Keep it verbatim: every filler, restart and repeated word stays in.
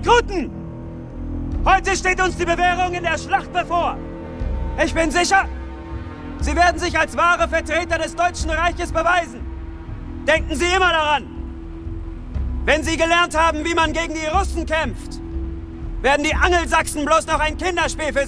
Rekruten! Heute steht uns die Bewährung in der Schlacht bevor. Ich bin sicher, Sie werden sich als wahre Vertreter des Deutschen Reiches beweisen. Denken Sie immer daran. Wenn Sie gelernt haben, wie man gegen die Russen kämpft, werden die Angelsachsen bloß noch ein Kinderspiel für